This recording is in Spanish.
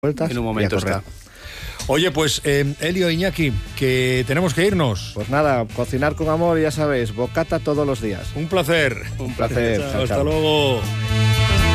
vueltas en un momento y a correr. está. Oye, pues Elio, Iñaki, que tenemos que irnos. Pues nada, cocinar con amor, ya sabéis, bocata todos los días. Un placer. Un placer. Chao, Chao, hasta chao. luego.